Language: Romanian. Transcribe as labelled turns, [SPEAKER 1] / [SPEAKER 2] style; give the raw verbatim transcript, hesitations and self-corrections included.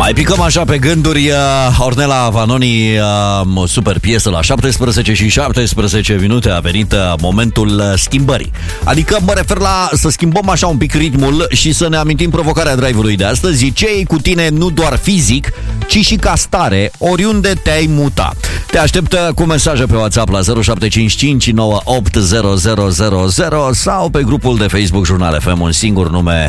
[SPEAKER 1] Mai picăm așa pe gânduri. Ornella Vanoni, super piesă. La șaptesprezece și șaptesprezece minute a venit momentul schimbării. Adică mă refer la să schimbăm așa un pic ritmul și să ne amintim provocarea drive-ului de astăzi. Ce e cu tine nu doar fizic, ci și ca stare, oriunde te-ai muta. Te aștept cu mesaje pe WhatsApp la zero șapte cinci cinci nouă opt zero zero zero zero sau pe grupul de Facebook Jurnal F M, un singur nume,